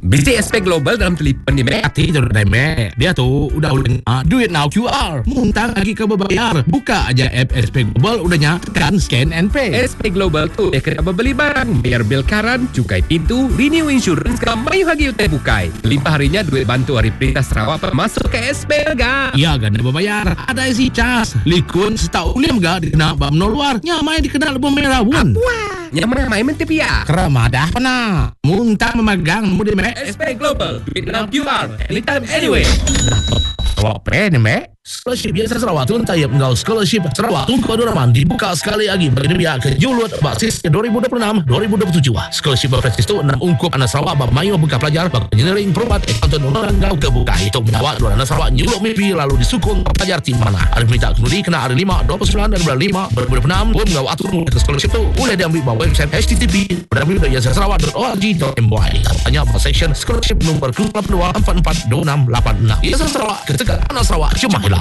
BCSP Global dalam telefon ni, Mek. Hati tu dah Mek. Dia tu udah duit now QR. Muntah lagi ke berbayar. Buka aja app SP Global udahnya tekan scan and pay. SP Global tu dia kena beli barang, bayar bil karan, cukai pintu, renew insurance, mayu hagi utai bukai. Limpah harinya duit bantu hari Perintah Sarawak masuk ke SP ga. Ya ganda berbayar. Ada isi cas. Likun setau uliam ga dikena bam no luar. Nyamai dikena lebih merah pun. Wah, nyaman main mentepia. Kerama dah pernah. Muntah memegang mudah Mek. SP Global, duit dalam QR, anytime, anyway. Sarawak pen Mek. Scholarship biasa Sarawak tu tayap engkau scholarship Sarawak tu keduraman dibuka sekali lagi bagi dia ke julut basis ke 2026-2027. Scholarship berbasis tu 6 ungkup anak Sarawak bab mayu buka pelajar bab engineering perubat accountant orang engkau kebuka itu menyawat dua anak Sarawak nyuluk mimpi lalu disukung pelajar tim mana. Ada minta kemudi kena hari 5 29 dan bulan 5 2026 pun engkau atur ke scholarship tu boleh diambil bawah website http://www.yayasan-sarawak.org. Tanya bawah section scholarship nomor 02442686. Yayasan Sarawak ketekan anak Sarawak cuma hilang.